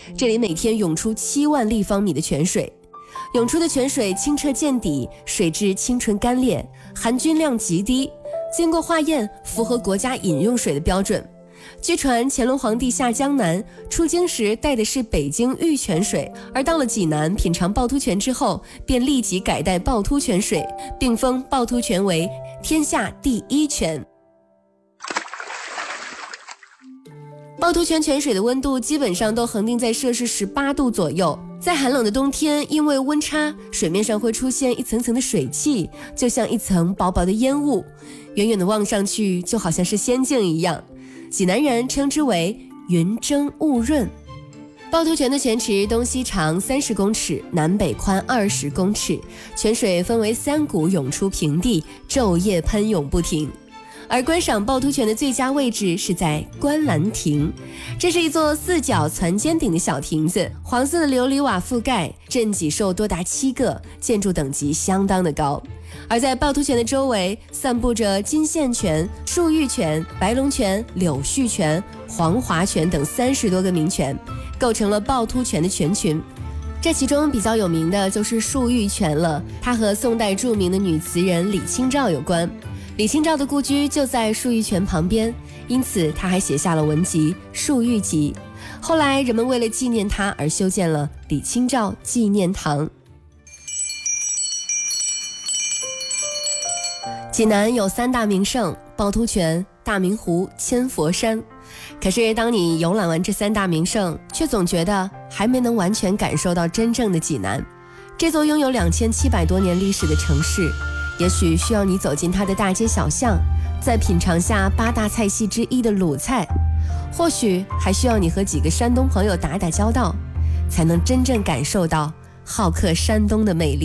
这里每天涌出7万立方米的泉水。涌出的泉水清澈见底，水质清纯干裂，含菌量极低，经过化验符合国家饮用水的标准。据传乾隆皇帝下江南出京时带的是北京玉泉水，而到了济南品尝趵突泉之后，便立即改带趵突泉水，并封趵突泉为天下第1泉。趵突泉泉水的温度基本上都恒定在摄氏18度左右，在寒冷的冬天，因为温差，水面上会出现一层层的水汽，就像一层薄薄的烟雾，远远的望上去就好像是仙境一样。济南人称之为云蒸雾润。趵突泉的泉池东西长30公尺，南北宽20公尺，泉水分为3股涌出平地，昼夜喷涌不停。而观赏趵突泉的最佳位置是在观澜亭，这是一座4角攒尖顶的小亭子，黄色的琉璃瓦覆盖，镇脊兽多达7个，建筑等级相当的高。而在趵突泉的周围散布着金线泉、漱玉泉、白龙泉、柳絮泉、黄华泉等30多个名泉，构成了趵突泉的泉群。这其中比较有名的就是漱玉泉了，它和宋代著名的女词人李清照有关。李清照的故居就在漱玉泉旁边，因此他还写下了文集《漱玉集》。后来人们为了纪念他而修建了李清照纪念堂。济南有3大名胜：趵突泉、大明湖、千佛山。可是当你游览完这3大名胜，却总觉得还没能完全感受到真正的济南。这座拥有2700多年历史的城市，也许需要你走进它的大街小巷，再品尝下8大菜系之一的鲁菜，或许还需要你和几个山东朋友打打交道，才能真正感受到好客山东的魅力。